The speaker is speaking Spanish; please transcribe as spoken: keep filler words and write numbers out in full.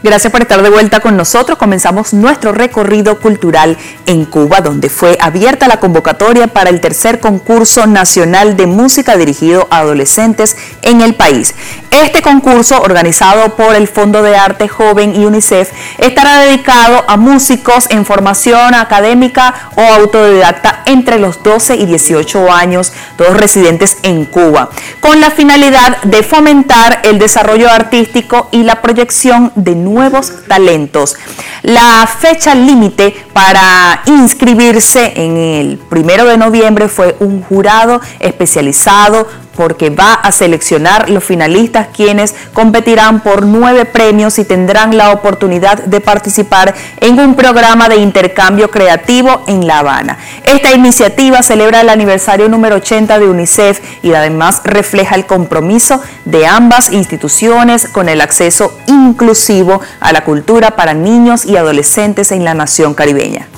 Gracias por estar de vuelta con nosotros. Comenzamos nuestro recorrido cultural en Cuba, donde fue abierta la convocatoria para el tercer concurso nacional de música dirigido a adolescentes en el país. Este concurso, organizado por el Fondo de Arte Joven y UNICEF, estará dedicado a músicos en formación académica o autodidacta entre los doce y dieciocho años, todos residentes en Cuba, con la finalidad de fomentar el desarrollo artístico y la proyección de nuevos talentos. La fecha límite para inscribirse en el primero de noviembre fue un jurado especializado porque va a seleccionar los finalistas, quienes competirán por nueve premios y tendrán la oportunidad de participar en un programa de intercambio creativo en La Habana. Esta iniciativa celebra el aniversario número ochenta de UNICEF y además refleja el compromiso de ambas instituciones con el acceso inclusivo a la cultura para niños y adolescentes en la nación caribeña.